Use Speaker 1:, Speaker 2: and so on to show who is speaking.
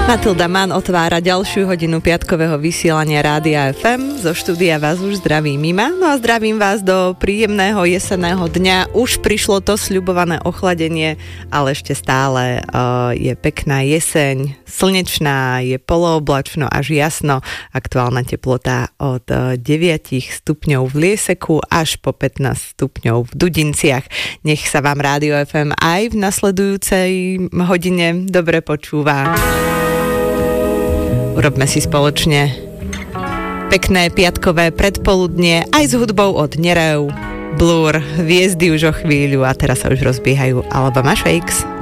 Speaker 1: Matilda Mann otvára ďalšiu hodinu piatkového vysielania Rádia FM. Zo štúdia vás už zdraví Mima. No a zdravím vás do príjemného jesenného dňa. Už prišlo to sľubované ochladenie, ale ešte stále je pekná jeseň, slnečná, je polooblačno až jasno. Aktuálna teplota od 9 stupňov v Lieseku až po 15 stupňov v Dudinciach. Nech sa vám Rádio FM aj v nasledujúcej hodine dobre počúva. Urobme si spoločne pekné piatkové predpoludnie aj s hudbou od Nerev, Blur, Hviezdy už o chvíľu a teraz sa už rozbiehajú Alabama Shakes.